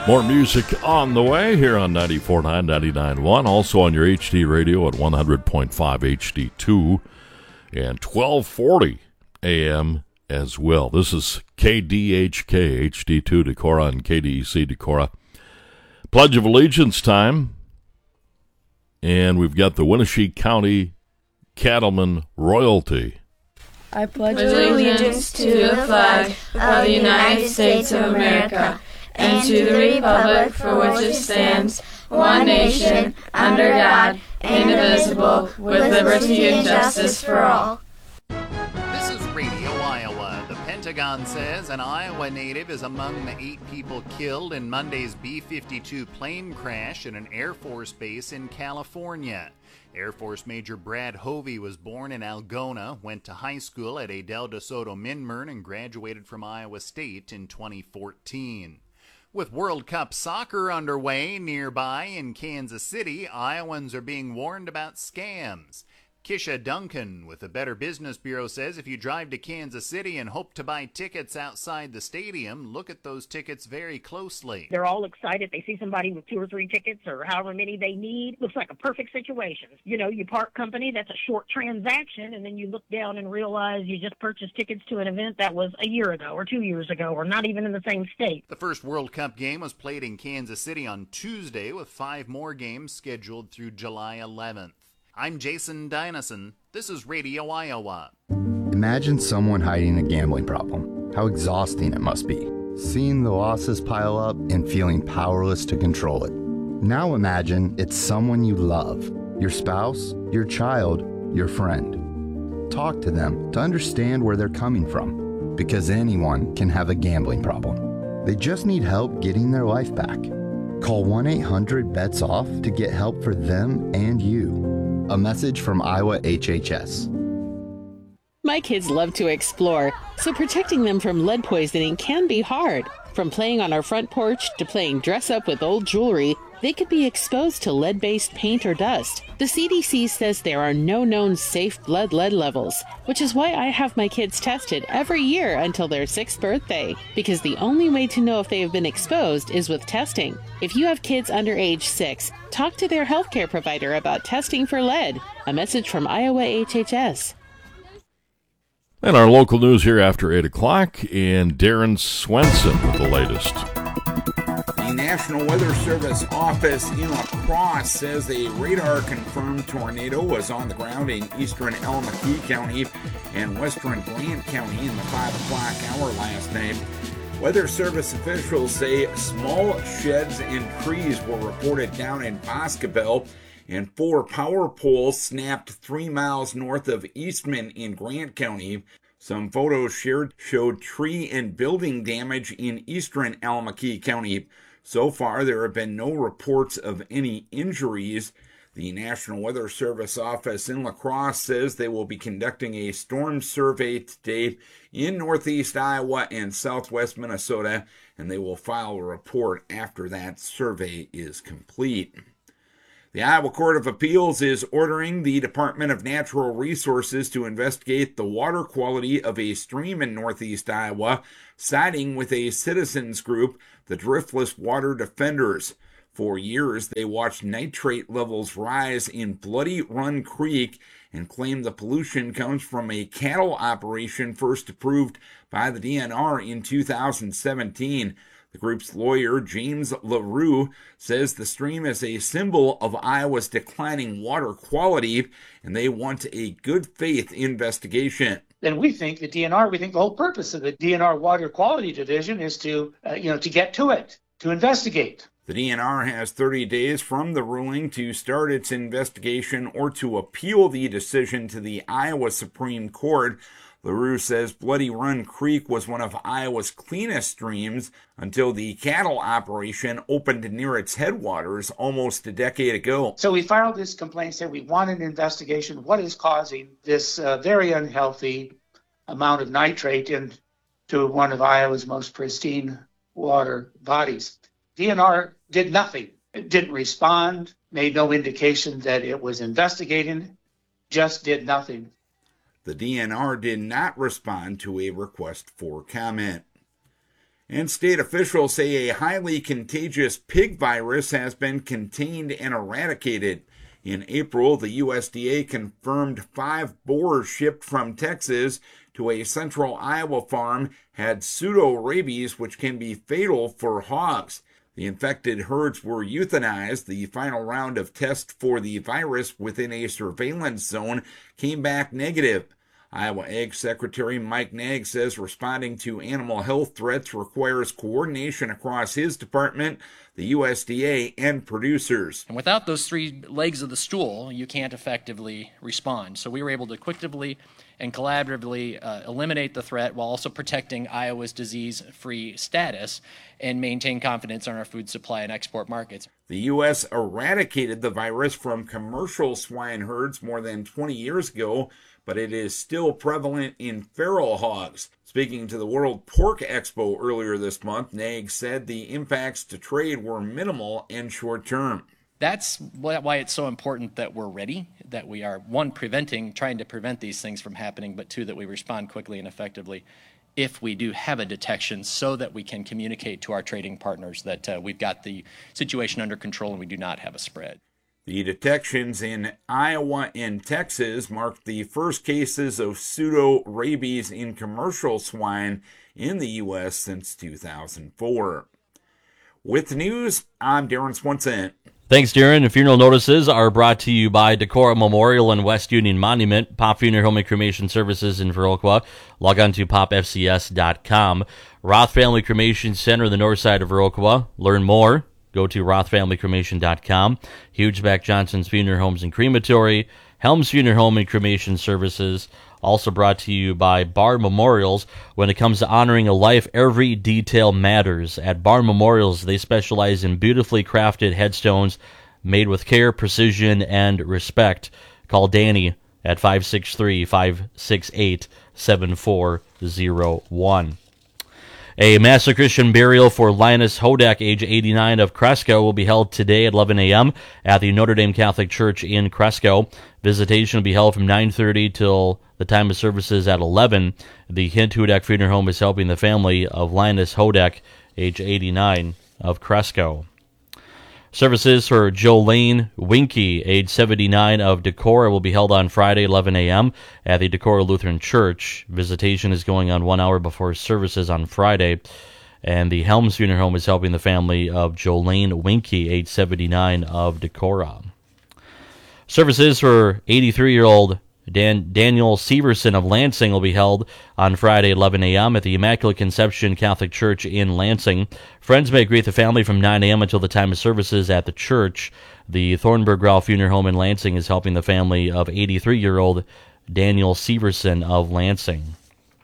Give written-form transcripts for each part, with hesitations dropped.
More music on the way here on 94.9, 99.1. Also on your HD radio at 100.5 HD2 and 1240 AM as well. This is KDHK HD2 Decorah and KDEC Decorah. Pledge of Allegiance time. And we've got the Winneshiek County Cattlemen Royalty. I pledge allegiance to the flag of the United States of America and to the republic for which it stands, one nation, under God, indivisible, with liberty and justice for all. This is Radio Iowa. The Pentagon says an Iowa native is among the 8 people killed in Monday's B-52 plane crash at an Air Force base in California. Air Force Major Brad Hovey was born in Algona, went to high school at Adel DeSoto Minmern, and graduated from Iowa State in 2014. With World Cup soccer underway nearby in Kansas City, Iowans are being warned about scams. Kisha Duncan with the Better Business Bureau says if you drive to Kansas City and hope to buy tickets outside the stadium, look at those tickets very closely. They're all excited. They see somebody with 2 or 3 tickets or however many they need. Looks like a perfect situation. You know, you park company, that's a short transaction, and then you look down and realize you just purchased tickets to an event that was a year ago or 2 years ago or not even in the same state. The first World Cup game was played in Kansas City on Tuesday, with 5 more games scheduled through July 11th. I'm Jason Dynison. This is Radio Iowa. Imagine someone hiding a gambling problem. How exhausting it must be. Seeing the losses pile up and feeling powerless to control it. Now imagine it's someone you love. Your spouse, your child, your friend. Talk to them to understand where they're coming from. Because anyone can have a gambling problem. They just need help getting their life back. Call 1-800-BETS-OFF to get help for them and you. A message from Iowa HHS. My kids love to explore, so protecting them from lead poisoning can be hard. From playing on our front porch to playing dress up with old jewelry, they could be exposed to lead-based paint or dust. The CDC says there are no known safe blood lead levels, which is why I have my kids tested every year until their 6th birthday, because the only way to know if they have been exposed is with testing. If you have kids under age 6, talk to their healthcare provider about testing for lead. A message from Iowa HHS. And our local news here after 8 o'clock, and Darren Swenson with the latest. The National Weather Service office in La Crosse says a radar-confirmed tornado was on the ground in eastern Alameda County and western Grant County in the 5 o'clock hour last night. Weather Service officials say small sheds and trees were reported down in Boscobel, and 4 power poles snapped 3 miles north of Eastman in Grant County. Some photos shared showed tree and building damage in eastern Alameda County. So far, there have been no reports of any injuries. The National Weather Service office in La Crosse says they will be conducting a storm survey today in northeast Iowa and southwest Minnesota, and they will file a report after that survey is complete. The Iowa Court of Appeals is ordering the Department of Natural Resources to investigate the water quality of a stream in northeast Iowa, siding with a citizens group, the Driftless Water Defenders. For years, they watched nitrate levels rise in Bloody Run Creek and claim the pollution comes from a cattle operation first approved by the DNR in 2017. The group's lawyer, James LaRue, says the stream is a symbol of Iowa's declining water quality, and they want a good faith investigation. Then we think the whole purpose of the DNR Water Quality Division is to get to it, to investigate. The DNR has 30 days from the ruling to start its investigation or to appeal the decision to the Iowa Supreme Court. LaRue says Bloody Run Creek was one of Iowa's cleanest streams until the cattle operation opened near its headwaters almost a decade ago. So we filed this complaint saying we want an investigation. What is causing this very unhealthy amount of nitrate into one of Iowa's most pristine water bodies? DNR did nothing. It didn't respond, made no indication that it was investigating, just did nothing. The DNR did not respond to a request for comment. And state officials say a highly contagious pig virus has been contained and eradicated. In April, the USDA confirmed 5 boars shipped from Texas to a central Iowa farm had pseudo-rabies, which can be fatal for hogs. The infected herds were euthanized. The final round of tests for the virus within a surveillance zone came back negative. Iowa Ag Secretary Mike Nagg says responding to animal health threats requires coordination across his department, the USDA, and producers. And without those 3 legs of the stool, you can't effectively respond. So we were able to quickly and collaboratively eliminate the threat while also protecting Iowa's disease-free status and maintain confidence in our food supply and export markets. The U.S. eradicated the virus from commercial swine herds more than 20 years ago, but it is still prevalent in feral hogs. Speaking to the World Pork Expo earlier this month, Nagg said the impacts to trade were minimal and short-term. That's why it's so important that we're ready, that we are, 1, trying to prevent these things from happening, but 2, that we respond quickly and effectively if we do have a detection so that we can communicate to our trading partners that we've got the situation under control and we do not have a spread. The detections in Iowa and Texas marked the first cases of pseudo-rabies in commercial swine in the U.S. since 2004. With the news, I'm Darren Swanson. Thanks, Darren. Funeral notices are brought to you by Decorah Memorial and West Union Monument, Pop Funeral Home and Cremation Services in Viroqua. Log on to popfcs.com. Roth Family Cremation Center in the north side of Viroqua. Learn more. Go to rothfamilycremation.com. Hugeback Johnson's Funeral Homes and Crematory. Helms Funeral Home and Cremation Services. Also brought to you by Bar Memorials. When it comes to honoring a life, every detail matters. At Bar Memorials, they specialize in beautifully crafted headstones made with care, precision, and respect. Call Danny at 563-568-7401. A Master Christian burial for Linus Hodak, age 89, of Cresco, will be held today at 11 a.m. at the Notre Dame Catholic Church in Cresco. Visitation will be held from 9:30 till the time of services at 11. The Hint Hodak Funeral Home is helping the family of Linus Hodak, age 89, of Cresco. Services for Jolene Winky, age 79, of Decorah, will be held on Friday, 11 a.m. at the Decorah Lutheran Church. Visitation is going on 1 hour before services on Friday. And the Helms Funeral Home is helping the family of Jolene Winky, age 79, of Decorah. Services for 83-year-old Daniel Severson of Lansing will be held on Friday, 11 a.m. at the Immaculate Conception Catholic Church in Lansing. Friends may greet the family from 9 a.m. until the time of services at the church. The Thornburg Ralph Funeral Home in Lansing is helping the family of 83-year-old Daniel Severson of Lansing.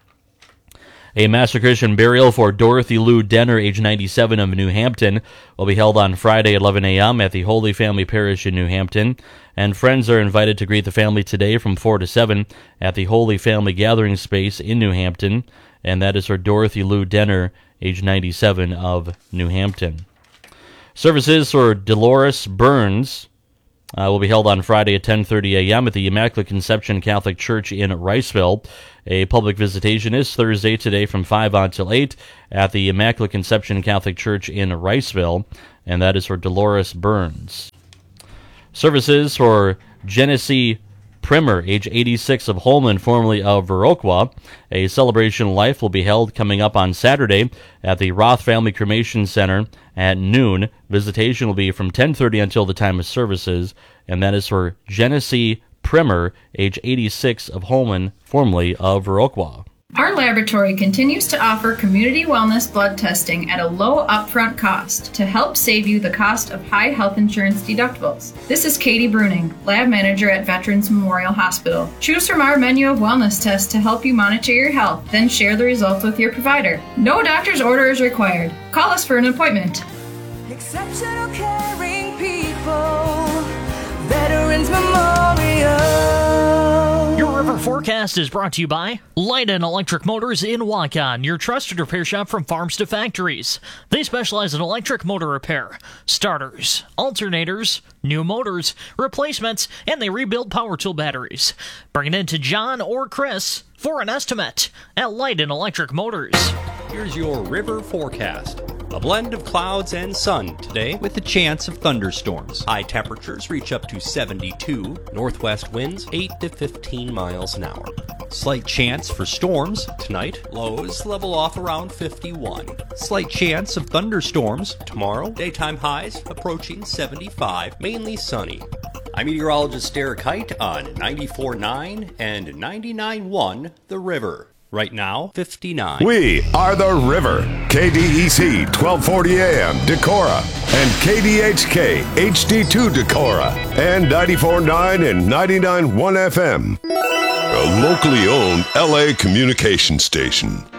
A Master Christian burial for Dorothy Lou Denner, age 97, of New Hampton, will be held on Friday at 11 a.m. at the Holy Family Parish in New Hampton. And friends are invited to greet the family today from 4 to 7 at the Holy Family Gathering Space in New Hampton. And that is for Dorothy Lou Denner, age 97, of New Hampton. Services for Dolores Burns will be held on Friday at 10:30 a.m. at the Immaculate Conception Catholic Church in Riceville. A public visitation is Thursday today from 5 until 8 at the Immaculate Conception Catholic Church in Riceville, and that is for Dolores Burns. Services for Genesee Primer, age 86, of Holman, formerly of Viroqua. A celebration of life will be held coming up on Saturday at the Roth Family Cremation Center at noon. Visitation will be from 10:30 until the time of services, and that is for Genesee Primer, age 86, of Holman, formerly of Viroqua. Our laboratory continues to offer community wellness blood testing at a low upfront cost to help save you the cost of high health insurance deductibles. This is Katie Bruning, lab manager at Veterans Memorial Hospital. Choose from our menu of wellness tests to help you monitor your health, then share the results with your provider. No doctor's order is required. Call us for an appointment. Exceptional caring people, Veterans Memorial. Your River Forecast is brought to you by Light and Electric Motors in Waukon, your trusted repair shop from farms to factories. They specialize in electric motor repair, starters, alternators, new motors, replacements, and they rebuild power tool batteries. Bring it in to John or Chris for an estimate at Light and Electric Motors. Here's your river forecast. A blend of clouds and sun today with a chance of thunderstorms. High temperatures reach up to 72. Northwest winds 8 to 15 miles an hour. Slight chance for storms tonight. Lows level off around 51. Slight chance of thunderstorms tomorrow. Daytime highs approaching 75. Mainly sunny. I'm meteorologist Derek Height on 94.9 and 99.1 The River. Right now, 59. We are The River. KDEC 1240 AM Decorah and KDHK HD2 Decorah and 94.9 and 99.1 FM. A locally owned LA communication station.